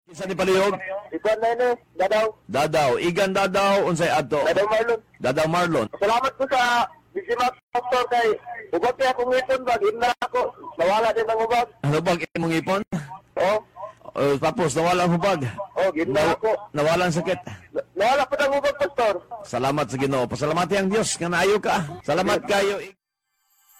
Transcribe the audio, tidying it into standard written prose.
Kinsa ni palihog? Ikaw na yun, Dadaw. Dadaw, igan Dadaw, unsay adto? Dadaw Marlon. Dadaw Marlon. Salamat po sa Bisimak Doctor kay ubag kaya akong ngipon ba, gina ako. Nawala din ang ubag. Ano bang imong ipon? Oh, Tapos nawala ang hubag. oh, gina ako. Nawala ang sakit. Nawala pa ang ubag, Pastor. Salamat sa Ginoo. Pasalamati ang Dios nga naayo ka. Salamat kayo.